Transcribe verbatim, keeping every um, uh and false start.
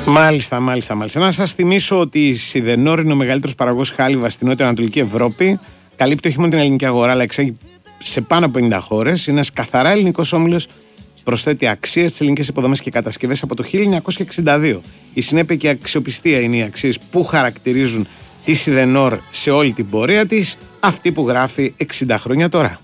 Μάλιστα, μάλιστα, μάλιστα. Να σας θυμίσω ότι η Σιδενόρ είναι ο μεγαλύτερος παραγωγός χάλιβα στην νότιο-ανατολική Ευρώπη. Καλύπτει όχι μόνο την ελληνική αγορά, αλλά εξάγει σε πάνω από πενήντα χώρες. Είναι ένας καθαρά ελληνικός όμιλος. Προσθέτει αξία στις ελληνικές υποδομές και κατασκευές από το χίλια εννιακόσια εξήντα δύο. Η συνέπεια και η αξιοπιστία είναι οι αξίες που χαρακτηρίζουν τη Σιδενόρ σε όλη την πορεία της, αυτή που γράφει εξήντα χρόνια τώρα.